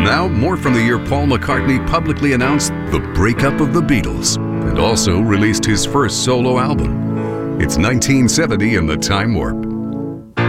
now, more from the year Paul McCartney publicly announced the breakup of the Beatles and also released his first solo album. It's 1970 in the Time Warp.